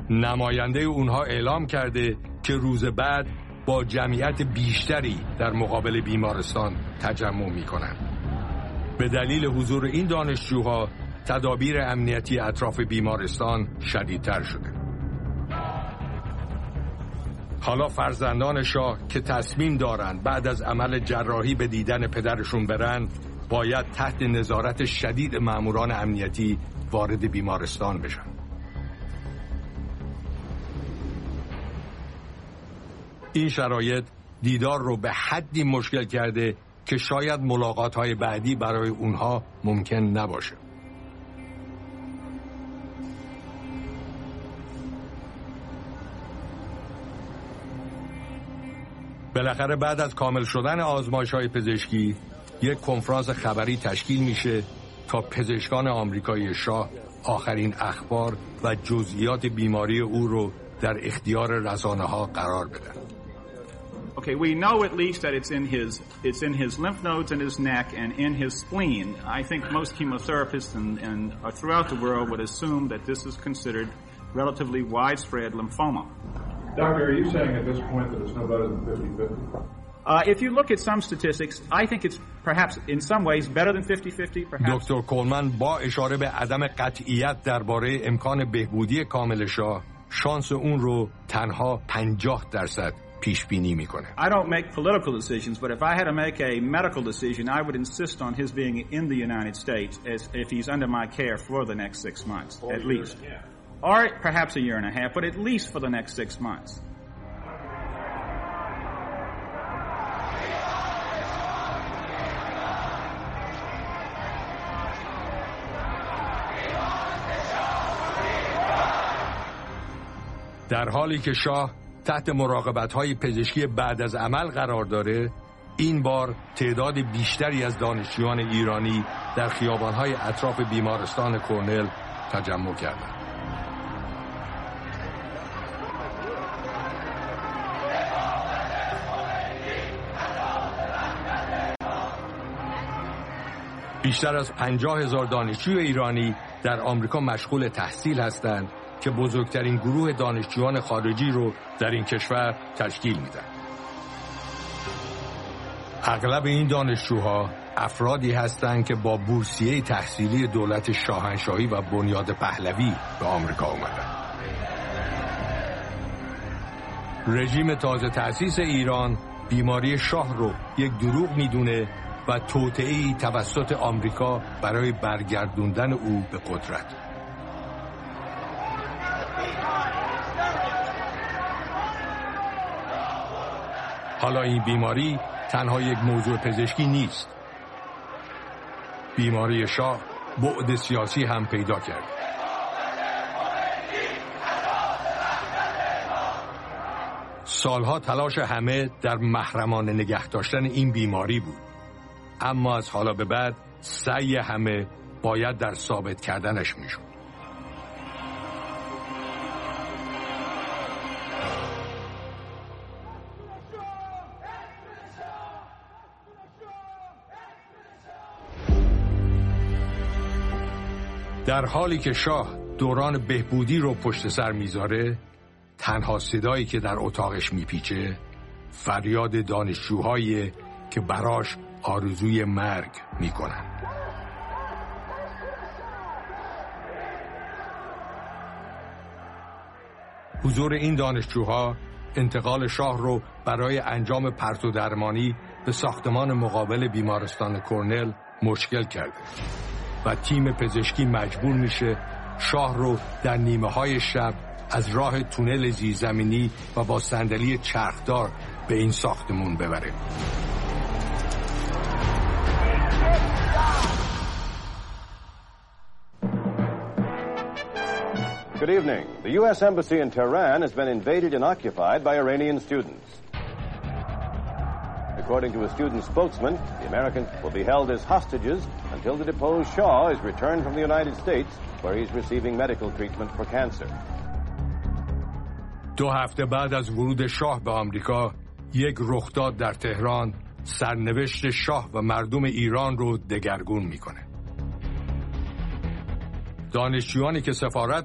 نماینده اونها اعلام کرده که روز بعد با جمعیت بیشتری در مقابل بیمارستان تجمع می‌کنند. به دلیل حضور این دانشجوها تدابیر امنیتی اطراف بیمارستان شدیدتر شده. حالا فرزندان شاه که تصمیم دارند بعد از عمل جراحی به دیدن پدرشون برن، باید تحت نظارت شدید ماموران امنیتی وارد بیمارستان بشن. این شرایط دیدار رو به حدی مشکل کرده که شاید ملاقات‌های بعدی برای اونها ممکن نباشه. بالاخره بعد از کامل شدن آزمایش‌های پزشکی یک کنفرانس خبری تشکیل میشه تا پزشکان آمریکایی شاه آخرین اخبار و جزئیات بیماری او رو در اختیار رسانه‌ها قرار بدن. Okay, we know at least that it's in his lymph nodes and his neck and in his spleen. I think most chemotherapists and throughout the world would assume that this is considered relatively widespread lymphoma. Doctor, are you saying at this point that it's no better than 50-50? If you look at some statistics, I think it's perhaps in some ways better than 50-50, perhaps. دکتر کولمن با اشاره به عدم قطعیت درباره امکان بهبودی کامل شاه، شانس اون رو تنها 50% پیش بینی میکنه. I don't make political decisions, but if I had to make a medical decision, I would insist on his being in the United States as if he's under my care for the next 6 months, at least. Or perhaps a year and a half, but at least for the next 6 months. در حالی که شاه تحت مراقبت‌های پزشکی بعد از عمل قرار داره، این بار تعداد بیشتری از دانشجویان ایرانی در خیابان‌های اطراف بیمارستان کرنل تجمع کردند. بیشتر از 50,000 دانشجوی ایرانی در آمریکا مشغول تحصیل هستند که بزرگترین گروه دانشجویان خارجی رو در این کشور تشکیل میدن. اغلب این دانشجوها افرادی هستند که با بورسیه تحصیلی دولت شاهنشاهی و بنیاد پهلوی به آمریکا اومدن. رژیم تازه تأسیس ایران بیماری شاه رو یک دروغ میدونه و توطئه‌ای توسط آمریکا برای برگردوندن او به قدرت. حالا این بیماری تنها یک موضوع پزشکی نیست. بیماری شاه بعد سیاسی هم پیدا کرد. سالها تلاش همه در محرمانه نگه داشتن این بیماری بود. اما از حالا به بعد سعی همه باید در ثابت کردنش میشد. در حالی که شاه دوران بهبودی رو پشت سر میذاره، تنها صدایی که در اتاقش میپیچه فریاد دانشجوهایی که براش آرزوی مرگ میکنن. حضور این دانشجوها انتقال شاه رو برای انجام پرتو درمانی به ساختمان مقابل بیمارستان کرنل مشکل کرده و تیم پزشکی مجبور میشه شاه رو در نیمه‌های شب از راه تونل زیرزمینی و با صندلی چرخدار به این ساختمون ببره. Good evening. The U.S. Embassy in Tehran has been invaded and occupied by Iranian students. According to a student spokesman, the Americans will be held as hostages until the deposed Shah is returned from the United States, where he's receiving medical treatment for cancer. 2 هفته بعد از ورود شاه به آمریکا، یک رخداد در تهران سرنوشت شاه و مردم ایران رو دگرگون میکنه. دانشجویانی که سفارت